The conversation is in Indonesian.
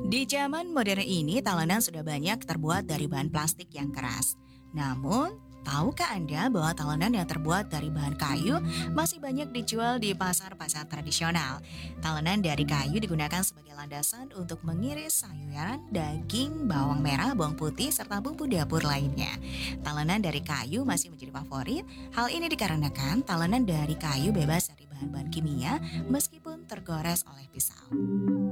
Di zaman modern ini, talenan sudah banyak terbuat dari bahan plastik yang keras. Namun, tahukah Anda bahwa talenan yang terbuat dari bahan kayu masih banyak dijual di pasar-pasar tradisional? Talenan dari kayu digunakan sebagai landasan untuk mengiris sayuran, daging, bawang merah, bawang putih, serta bumbu dapur lainnya. Talenan dari kayu masih menjadi favorit. Hal ini dikarenakan talenan dari kayu bebas dari bahan-bahan kimia meskipun tergores oleh pisau.